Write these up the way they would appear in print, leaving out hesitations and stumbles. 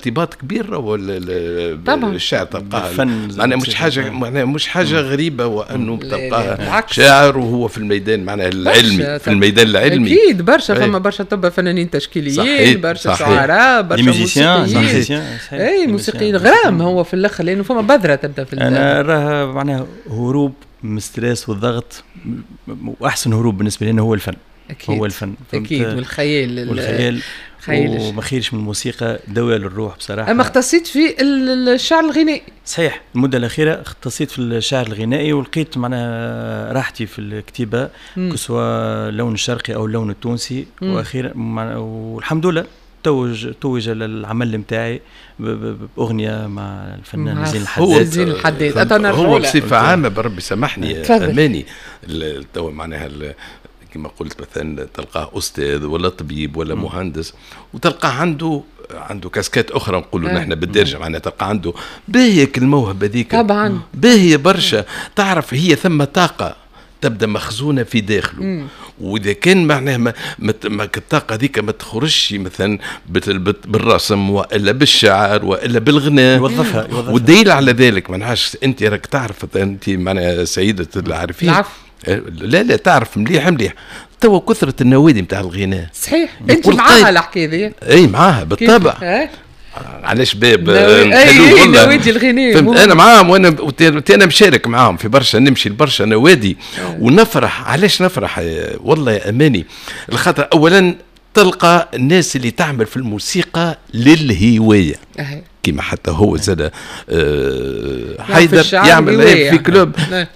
ارتباط كبير طبعا الشعر تلقاه معناها مش حاجه غريبه وانه تلقاه شاعر وهو في الميدان معناها العلمي في الميدان العلمي اكيد برشا فما برشا طب فنانين تشكيليين برشا شعراء برشا موسيقيين اي موسيقيين غرام هو في الاخر لانه فما بذره تبدا في انا راه معناها هروب من الستريس والضغط واحسن هروب بالنسبه لي هو الفن. أكيد. هو الفن اكيد والخيال وما خيرش من الموسيقى دواء للروح بصراحه. اما اختصيت في الشعر الغنائي صحيح المده الاخيره اختصيت في الشعر الغنائي ولقيت معناها راحتي في الكتابه كسوا اللون الشرقي او اللون التونسي واخيرا والحمد لله توج العمل نتاعي باغنيه مع الفنان زين الحداد. هو بصفه عامه بربي سامحني اماني تو معناها كما قلت مثلا تلقاه أستاذ ولا طبيب ولا مهندس وتلقاه عنده كاسكات أخرى نقولوا نحن بالدارجة معناها تلقى عنده باهية الموهبة ذيك طبعا باهية برشا تعرف هي ثم طاقة تبدأ مخزونة في داخله وإذا كان معناها ما الطاقة ذيك ما تخرجش مثلا بالرسم وإلا بالشعر وإلا بالغناء يوظفها. والدليل على ذلك منعش أنت راك تعرف أنت معناها سيدة العارفين لا تعرف مليح توا كثرة النوادي متاع الغناء صحيح انت معاها الحكايه ذي اي معاها بالطبع علاش باب نوادي الغناء انا معاهم وانا مشارك معاهم في برشا نمشي لبرشا نوادي ونفرح. علاش نفرح والله يا اماني الخاطر اولا تلقى الناس اللي تعمل في الموسيقى للهوايه كما حتى هو زاد حيدر يعمل في كلوب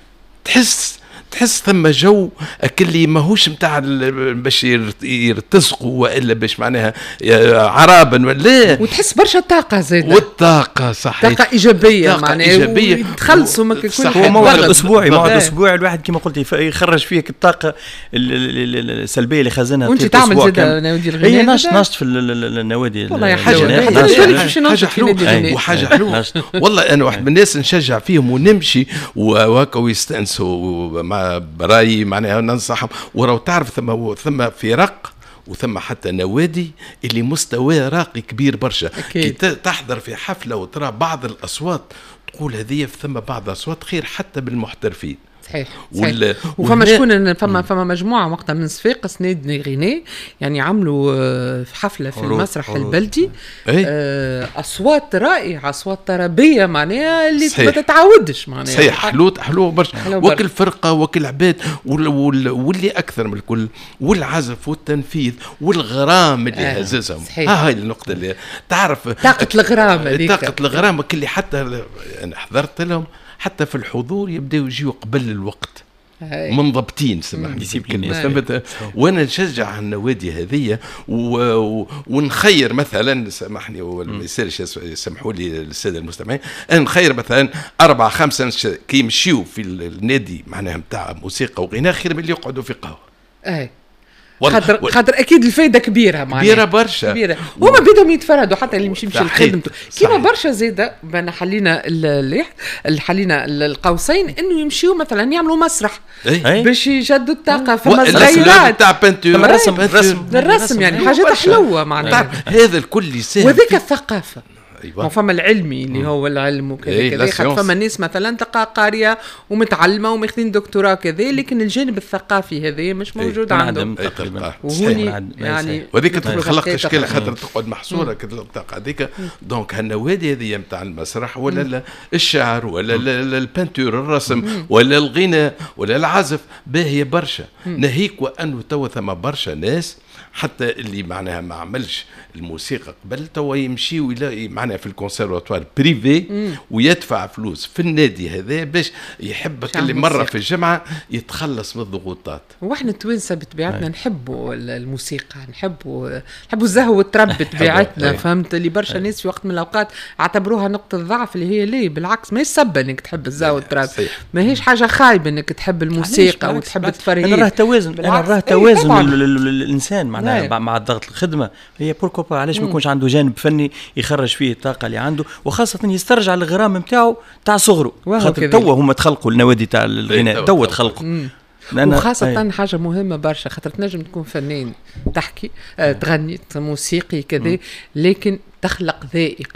تحس ثم جو اللي ماهوش متاع باش يرتزقوا والا باش معناها عرابا ولا وتحس برشا طاقه زاده والطاقه صحيح طاقه ايجابيه معناها تخلصوا ما كل هو موعد اسبوعي الواحد كما قلت يخرج فيه الطاقه السلبيه اللي خزنها وانت تعمل زاده نوادي الغناء نشط في النوادي والله حاجه حلوه والله انا واحد من الناس نشجع فيهم ونمشي وهكا ويستانسوا مع براي معناها ننصحهم وراه تعرف ثم فرق وثم حتى نوادي اللي مستواه راقي كبير برشا كي تحضر في حفلة وترى بعض الأصوات تقول هذه ثم بعض الأصوات خير حتى بالمحترفين صحيح. وفما شكون فما مجموعه وقتها من صفاقس نادي غناء يعني عملوا في حفله في المسرح البلدي اصوات رائعه اصوات طربيه معناها اللي ما تتعودش معناها صحيح حلو برشا وكل فرقه وكل عباد واللي اكثر من الكل والعزف والتنفيذ والغرام اللي هززهم هاي النقطه اللي تعرف طاقه الغرام اللي حتى انا حضرت لهم حتى في الحضور يبداو يجيو قبل الوقت منضبطين سمحني وانا نشجع النوادي هذه ونخير مثلا سامحني وما يصيرش يسمحوا لي الساده المستمعين انا نخير مثلا 4-5 كي يمشيو في النادي معناها نتاع موسيقى وغناء خير من اللي يقعدوا في قهوه خاطر اكيد الفايده كبيره معناها كبيره برشا هما بدهم يتفردوا حتى اللي يمشي لخدمته كيما برشا زاده بنا حلينا القوسين انه يمشيوا مثلا يعملوا مسرح باش يجدوا الطاقه فما صغيرات تاع الرسم يعني حاجات حلوه معناها هذا الكل يساهم وذيك الثقافه فما العلمي اللي هو العلم وكذا فما الناس مثلا تلقى قاريه ومتعلمه وماخذين دكتوراه كذا لكن الجانب الثقافي هذا مش موجود عندهم وهوني يعني وذيك تخلق اشكال خاطر تقعد محصوره كذا الطاقه هذيك دونك هالنوادي هذه نتاع المسرح ولا الشعر ولا البانتور الرسم ولا الغناء ولا العزف باهيه برشا ناهيك وانه تو ثم برشا ناس حتى اللي معناها ما عملش الموسيقى قبل توا يمشي ويلاقي معناها في الكونسيرفاتوار بريفي ويدفع فلوس في النادي هذا باش يحب كل مرة في الجمعة يتخلص من الضغوطات. واحنا التوانسة بطبيعتنا نحبوا الموسيقى نحبوا الزهو والترب بطبيعتنا فهمت اللي برشا ناس في وقت من الأوقات اعتبروها نقطة ضعف اللي هي ليه بالعكس ما يسبب انك تحب الزهو والترب ما هيش حاجة خايبة انك تحب الموسيقى وتحب التفريغ. أنا راه توازن الإنسان مع الضغط الخدمة هي بوركو علاش ما يكونش عنده جانب فني يخرج فيه الطاقة اللي عنده وخاصة يسترجع الغرام نتاعو تاع صغره خاطر توا هم تخلقوا النوادي تاع الغناء توا تخلقوا وخاصة حاجة مهمة برشا خاطر تنجم تكون فنان تحكي تغني موسيقي كذا لكن تخلق ذائقة